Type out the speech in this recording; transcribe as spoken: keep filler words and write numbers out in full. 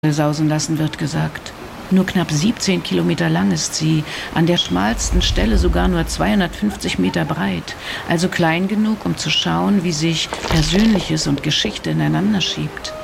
sausen lassen, wird gesagt. Nur knapp siebzehn Kilometer lang ist sie, an der schmalsten Stelle sogar nur zweihundertfünfzig Meter breit, also klein genug, um zu schauen, wie sich Persönliches und Geschichte ineinander schiebt.